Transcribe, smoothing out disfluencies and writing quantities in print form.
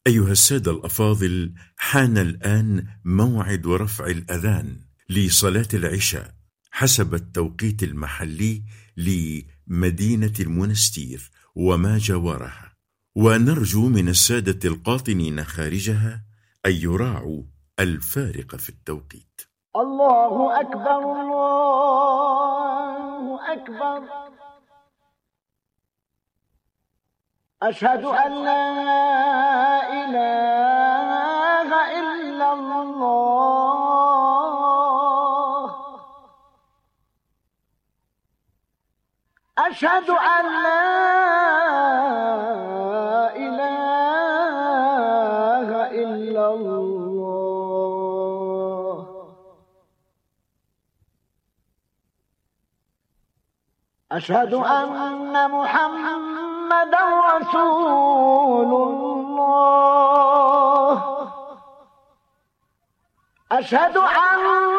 أيها السادة الأفاضل، حان الآن موعد رفع الأذان لصلاة العشاء حسب التوقيت المحلي لمدينة المنستير وما جاورها، ونرجو من السادة القاطنين خارجها أن يراعوا الفارق في التوقيت. الله أكبر الله أكبر، أشهد أن لا إله إلا الله، أشهد أن لا إله إلا الله، أشهد أن محمدا رسول الله، أشهد أن